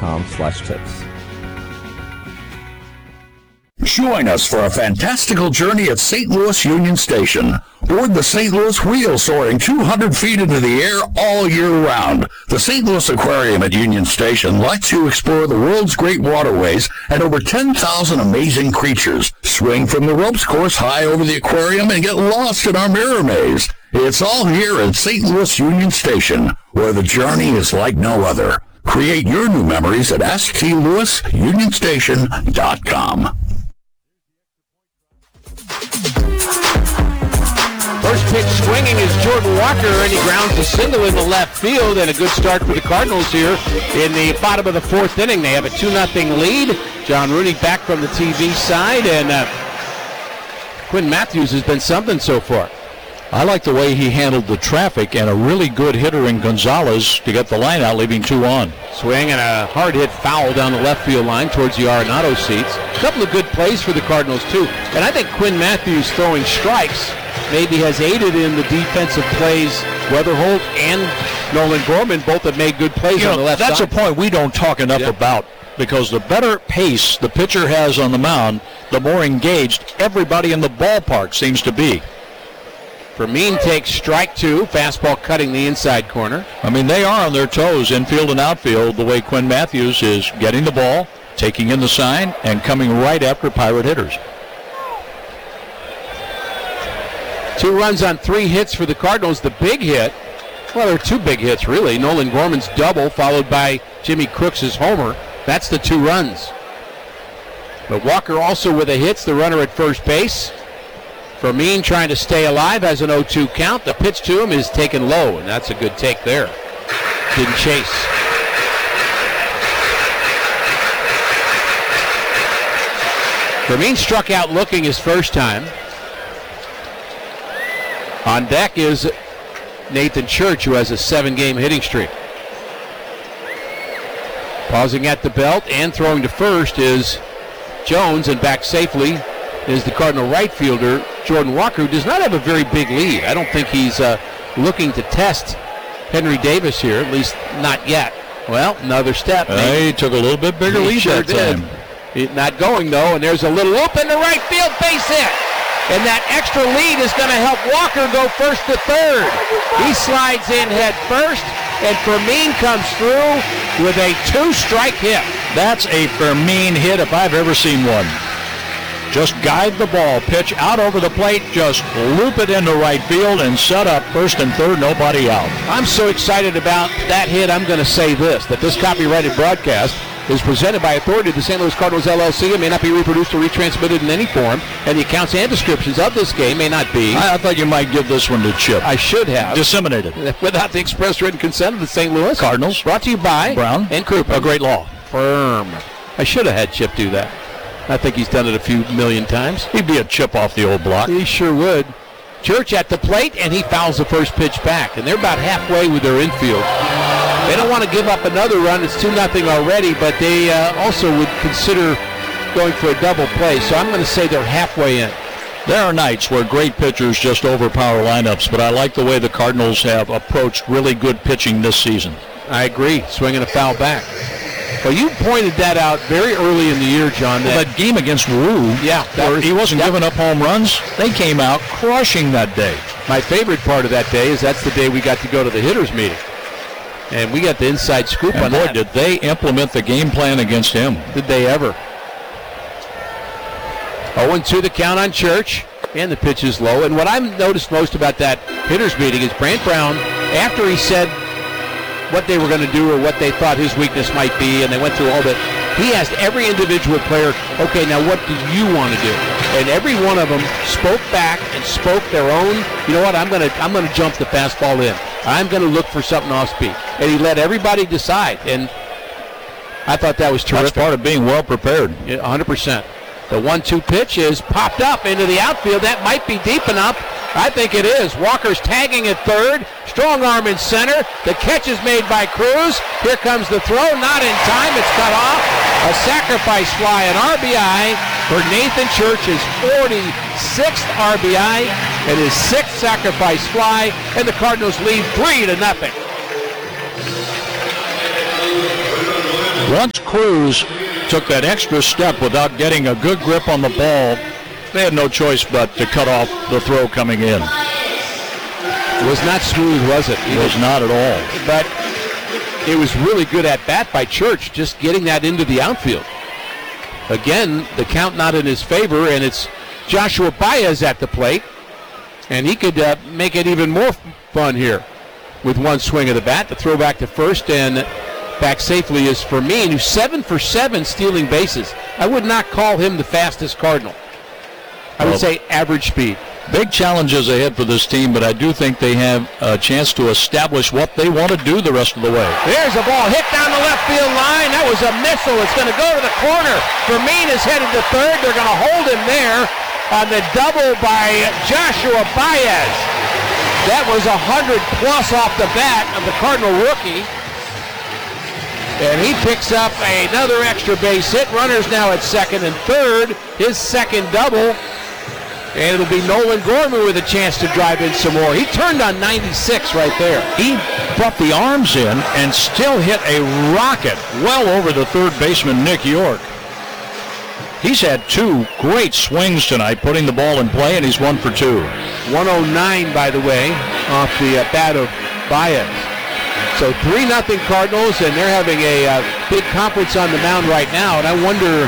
StreetRealty.com/tips. Join us for a fantastical journey at St. Louis Union Station. Board the St. Louis Wheel soaring 200 feet into the air all year round. The St. Louis Aquarium at Union Station lets you explore the world's great waterways and over 10,000 amazing creatures. Swing from the ropes course high over the aquarium and get lost in our mirror maze. It's all here at St. Louis Union Station, where the journey is like no other. Create your new memories at stlouisunionstation.com. First pitch swinging is Jordan Walker, and he grounds a single in the left field, and a good start for the Cardinals here in the bottom of the fourth inning. They have a 2-0 lead. John Rooney back from the TV side, and Quinn Matthews has been something so far. I like the way he handled the traffic, and a really good hitter in Gonzalez to get the line out, leaving 2 on. Swing and a hard hit foul down the left field line towards the Arenado seats. A couple of good plays for the Cardinals, too. And I think Quinn Matthews throwing strikes maybe has aided in the defensive plays. Weatherholt and Nolan Gorman both have made good plays on the left that's side. That's a point we don't talk enough about, because the better pace the pitcher has on the mound, the more engaged everybody in the ballpark seems to be. Fermin takes strike 2, fastball cutting the inside corner. I mean, they are on their toes, infield and outfield, the way Quinn Matthews is getting the ball, taking in the sign, and coming right after Pirate hitters. 2 runs on 3 hits for the Cardinals. The big hit, well, there are 2 big hits, really. Nolan Gorman's double, followed by Jimmy Crooks' homer. That's the 2 runs. But Walker also with a hit, the runner at first base. Fermin trying to stay alive, has an 0-2 count. The pitch to him is taken low, and that's a good take there. Didn't chase. Fermin struck out looking his first time. On deck is Nathan Church, who has a 7-game hitting streak. Pausing at the belt and throwing to first is Jones, and back safely is the Cardinal right fielder, Jordan Walker, who does not have a very big lead. I don't think he's looking to test Henry Davis here, at least not yet. Well, another step. He took a little bit bigger lead that time. Not going, though, and there's a little whoop in the right field, base hit. And that extra lead is going to help Walker go first to third. He slides in head first, and Fermin comes through with a 2-strike hit. That's a Fermin hit if I've ever seen one. Just guide the ball, pitch out over the plate, just loop it into right field and set up first and third, nobody out. I'm so excited about that hit, I'm going to say this, that this copyrighted broadcast is presented by authority of the St. Louis Cardinals, LLC. It may not be reproduced or retransmitted in any form, and the accounts and descriptions of this game may not be. I thought you might give this one to Chip. I should have. Disseminated. Without the express written consent of the St. Louis Cardinals. Brought to you by Brown and Krupa. A great law. Firm. I should have had Chip do that. I think he's done it a few million times. He'd be a chip off the old block. He sure would. Church at the plate, and he fouls the first pitch back. And they're about halfway with their infield. They don't want to give up another run. It's 2-0 already, but they also would consider going for a double play. So I'm going to say they're halfway in. There are nights where great pitchers just overpower lineups, but I like the way the Cardinals have approached really good pitching this season. I agree. Swinging a foul back. Well, you pointed that out very early in the year, John. That game against Wu, where he wasn't giving up home runs, they came out crushing that day. My favorite part of that day is that's the day we got to go to the hitters meeting. And we got the inside scoop on that. Boy, did they implement the game plan against him. Did they ever. 0-2 the count on Church, and the pitch is low. And what I've noticed most about that hitters meeting is Brant Brown, after he said what they were going to do or what they thought his weakness might be, and they went through all that, he asked every individual player, okay, now what do you want to do? And every one of them spoke back and spoke their own, you know what, I'm going to jump the fastball in. I'm going to look for something off speed. And he let everybody decide, and I thought that was terrific. That's part of being well prepared. 100%. The 1-2 pitch is popped up into the outfield. That might be deep enough. I think it is. Walker's tagging at third. Strong arm in center. The catch is made by Cruz. Here comes the throw. Not in time. It's cut off. A sacrifice fly, an RBI for Nathan Church, his 46th RBI and his 6th sacrifice fly. And the Cardinals lead 3-0. Once Cruz took that extra step without getting a good grip on the ball, they had no choice but to cut off the throw coming in. It was not smooth, was it? It was not at all. But it was really good at bat by Church, just getting that into the outfield. Again, the count not in his favor, and it's Joshua Baez at the plate, and he could make it even more fun here with one swing of the bat. The throw back to first, and back safely is Fermin, who's 7 for 7 stealing bases. I would not call him the fastest Cardinal. I would say average speed. Big challenges ahead for this team, but I do think they have a chance to establish what they want to do the rest of the way. There's a ball hit down the left field line. That was a missile. It's going to go to the corner. Fermin is headed to third. They're going to hold him there on the double by Joshua Baez. That was 100+ off the bat of the Cardinal rookie. And he picks up another extra base hit. Runners now at second and third. His second double. And it'll be Nolan Gorman with a chance to drive in some more. He turned on 96 right there. He brought the arms in and still hit a rocket well over the third baseman, Nick York. He's had 2 great swings tonight, putting the ball in play, and he's 1 for 2. 109, by the way, off the bat of Baez. So 3-0 Cardinals, and they're having a big conference on the mound right now. And I wonder,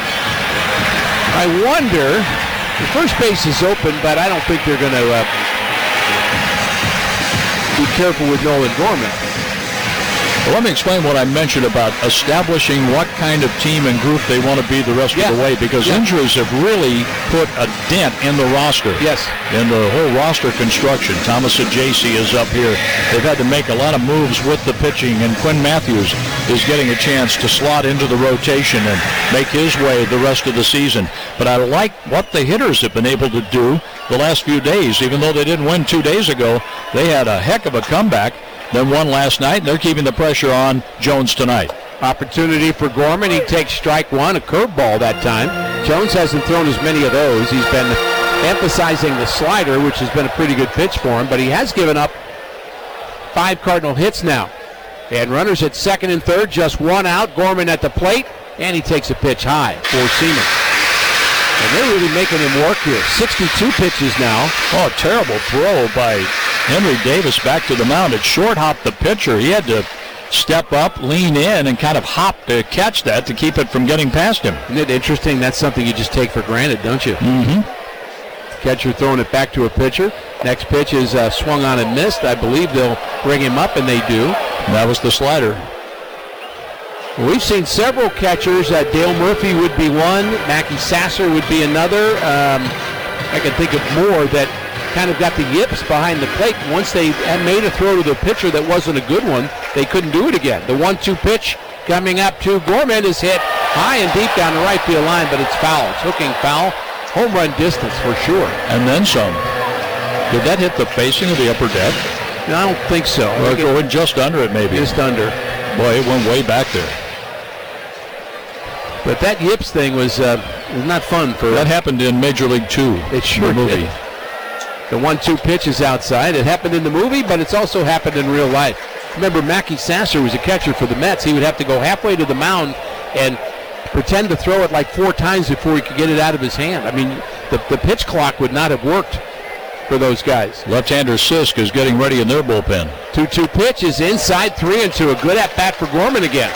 the first base is open, but I don't think they're going to be careful with Nolan Gorman. Well, let me explain what I mentioned about establishing what kind of team and group they want to be the rest of the way, because injuries have really put a dent in the roster. Yes. In the whole roster construction. Thomas Ajayci is up here. They've had to make a lot of moves with the pitching, and Quinn Matthews is getting a chance to slot into the rotation and make his way the rest of the season. But I like what the hitters have been able to do the last few days. Even though they didn't win 2 days ago, they had a heck of a comeback. Then won last night, and they're keeping the pressure on Jones tonight. Opportunity for Gorman. He takes strike one, a curveball that time. Jones hasn't thrown as many of those. He's been emphasizing the slider, which has been a pretty good pitch for him, but he has given up 5 Cardinal hits now. And runners at second and third, just 1 out. Gorman at the plate, and he takes a pitch high for Seaman. And they're really making him work here. 62 pitches now. Oh, terrible throw by Henry Davis back to the mound. It short-hopped the pitcher. He had to step up, lean in, and kind of hop to catch that to keep it from getting past him. Isn't it interesting? That's something you just take for granted, don't you? Mm-hmm. Catcher throwing it back to a pitcher. Next pitch is swung on and missed. I believe they'll bring him up, and they do. That was the slider. We've seen several catchers. Dale Murphy would be one. Mackie Sasser would be another. I can think of more that kind of got the yips behind the plate. Once they had made a throw to the pitcher that wasn't a good one, they couldn't do it again. The 1-2 pitch coming up to Gorman is hit high and deep down the right field line, but it's foul. It's hooking foul. Home run distance for sure. And then some. Did that hit the facing of the upper deck? No, I don't think so. Or going just under it, maybe. Just under. Boy, it went way back there. But that yips thing was not fun for. That happened in Major League 2. It sure did. The 1-2 pitch is outside. It happened in the movie, but it's also happened in real life. Remember, Mackie Sasser was a catcher for the Mets. He would have to go halfway to the mound and pretend to throw it like 4 times before he could get it out of his hand. I mean, the pitch clock would not have worked for those guys. Left-hander Sisk is getting ready in their bullpen. 2-2 pitch is inside, 3-2. A good at-bat for Gorman again.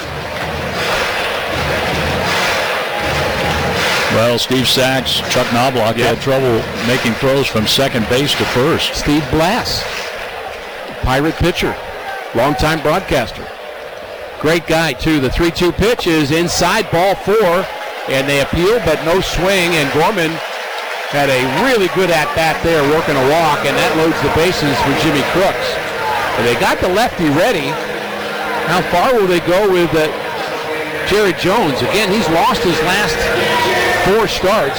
Well, Steve Sachs, Chuck Knobloch had trouble making throws from second base to first. Steve Blass, Pirate pitcher, longtime broadcaster. Great guy, too. The 3-2 pitch is inside, ball 4, and they appeal, but no swing, and Gorman had a really good at-bat there, working a walk, and that loads the bases for Jimmy Crooks. And they got the lefty ready. How far will they go with Jared Jones? Again, he's lost his last 4 starts.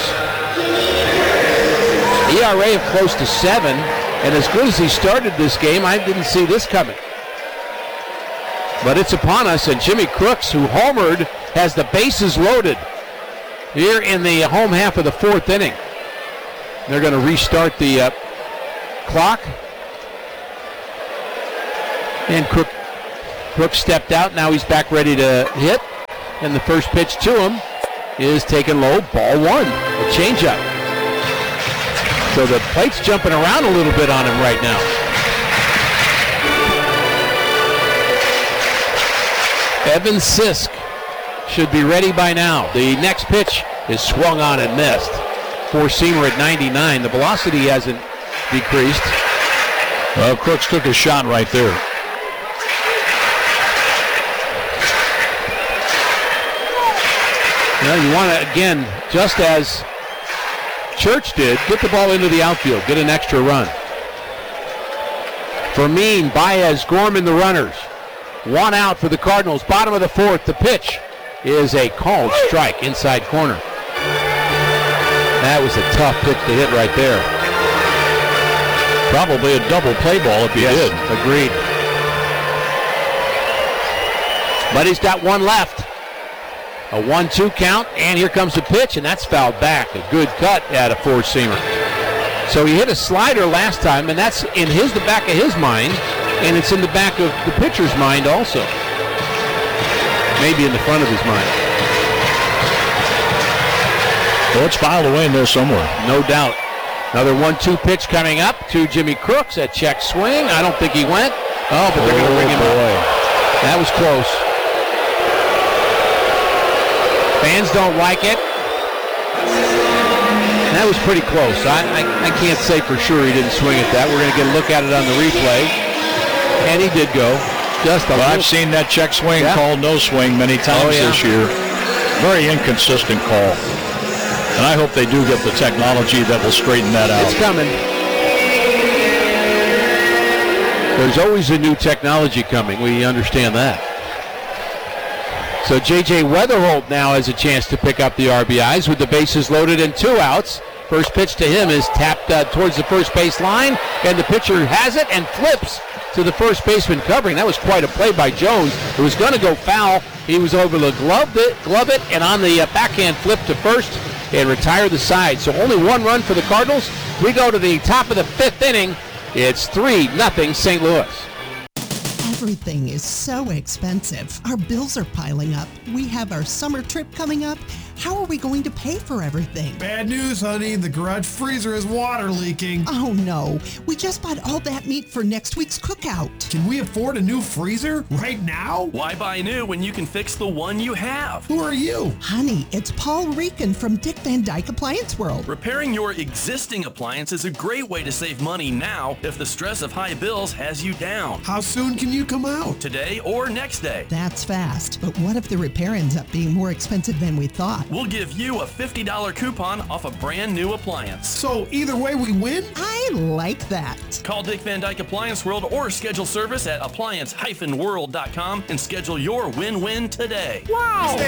ERA of close to 7, and as good as he started this game, I didn't see this coming. But it's upon us, and Jimmy Crooks, who homered, has the bases loaded here in the home half of the 4th inning. They're going to restart the clock. And Brooks stepped out. Now he's back ready to hit. And the first pitch to him is taken low. Ball one. A changeup. So the plate's jumping around a little bit on him right now. Evan Sisk should be ready by now. The next pitch is swung on and missed. Four-seamer at 99. The velocity hasn't decreased. Well, Crooks took a shot right there. Well, you want to, again, just as Church did, get the ball into the outfield, get an extra run. Fermin, Baez, Gorman, the runners. One out for the Cardinals. Bottom of the fourth. The pitch is a called strike inside corner. That was a tough pitch to hit right there. Probably a double play ball if he did. Agreed. But he's got one left. A 1-2 count, and here comes the pitch, and that's fouled back. A good cut at a four-seamer. So he hit a slider last time, and that's in the back of his mind, and it's in the back of the pitcher's mind also. Maybe in the front of his mind. Well, it's filed away in there somewhere. No doubt. Another 1-2 pitch coming up to Jimmy Crooks. A check swing. I don't think he went. Oh, but they're going to bring him up. That was close. Fans don't like it. That was pretty close. I can't say for sure he didn't swing at that. We're going to get a look at it on the replay. And he did go. I've seen that check swing called no swing many times this year. Very inconsistent call. And I hope they do get the technology that will straighten that out. It's coming. There's always a new technology coming. We understand that. So J.J. Weatherholt now has a chance to pick up the RBIs with the bases loaded and 2 outs. First pitch to him is tapped towards the first base line, and the pitcher has it and flips to the first baseman covering. That was quite a play by Jones. It was going to go foul. He was over to glove it, and on the backhand flip to first and retire the side. So only one run for the Cardinals. We go to the top of the 5th inning. It's 3-0 St. Louis. Everything is so expensive. Our bills are piling up. We have our summer trip coming up. How are we going to pay for everything? Bad news, honey. The garage freezer is water leaking. Oh no, we just bought all that meat for next week's cookout. Can we afford a new freezer right now? Why buy new when you can fix the one you have? Who are you? Honey, it's Paul Rican from Dick Van Dyke Appliance World. Repairing your existing appliance is a great way to save money now if the stress of high bills has you down. How soon can you come out? Today or next day. That's fast, but what if the repair ends up being more expensive than we thought? We'll give you a $50 coupon off a brand new appliance. So either way we win? I like that. Call Dick Van Dyke Appliance World or schedule service at appliance-world.com and schedule your win-win today. Wow!